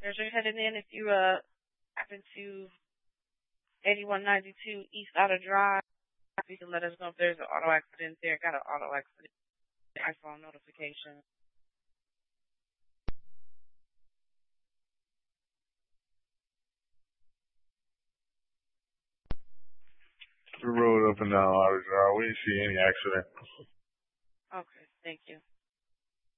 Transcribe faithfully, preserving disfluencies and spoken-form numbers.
As you're heading in, if you uh happen to eighty-one ninety-two East Outer Drive, you can let us know if there's an auto accident there. Got an auto accident iPhone notification. The road up and down Outer Drive. We didn't see any accident. Okay, thank you.